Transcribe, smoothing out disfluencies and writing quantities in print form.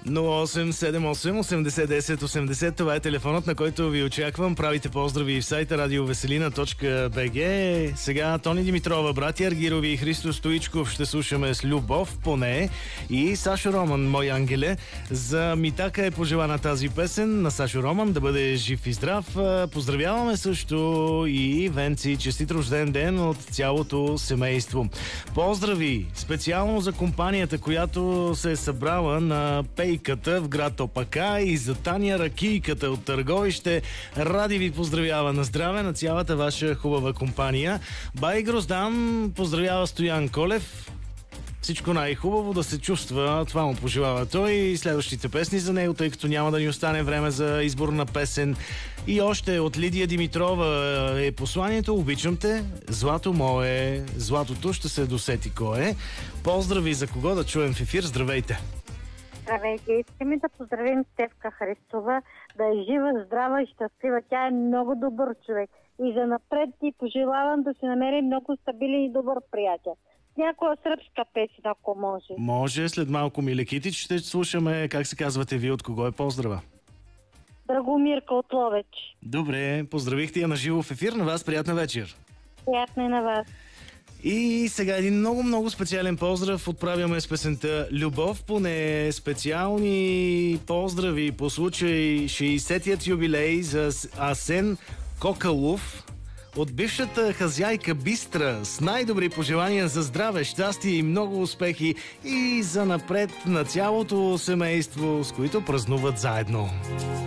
0878 80 10 80. Това е телефонът, на който ви очаквам. Правите поздрави в сайта radiovеселина.bg. Сега Тони Димитрова, братя Аргирови и Христо Стоичков ще слушаме с любов поне. И Сашо Роман, мой ангеле. За Митака е пожелана тази песен на Сашо Роман, да бъде жив и здрав. Поздравяваме също и Венци. Честит рожден ден от цялото семейство. Поздрави специално за компанията, която се е събрала на Пейката в град Опака, и за Таня Ракийката от Търговище. Ради ви поздравява на здраве на цялата ваша хубава компания. Бай Гроздан поздравява Стоян Колев. Всичко най-хубаво да се чувства, това му пожелава той, и следващите песни за него, тъй като няма да ни остане време за избор на песен. И още от Лидия Димитрова е посланието: обичам те, злато мое. Златото ще се досети кой е. Поздрави за кого да чуем в ефир? Здравейте! Здравейте! Искаме да поздравим Стефка Христова, да е жива, здрава и щастлива. Тя е много добър човек. И за напред ти пожелавам да се намери много стабилен и добър приятел. Някоя сръбска песен, ако може. Може, след малко Милекитич ще слушаме. Как се казвате ви, от кого е поздрава? Драгомирка от Ловеч. Добре, поздравихте я на живо в ефир. На вас приятна вечер. Приятна и на вас. И сега един много специален поздрав отправяме с песента Любов поне. Специални поздрави по случай 60-тият юбилей за Асен Кокалов от бившата хазяйка Бистра, с най-добри пожелания за здраве, щастие и много успехи, и за напред на цялото семейство, с които празнуват заедно.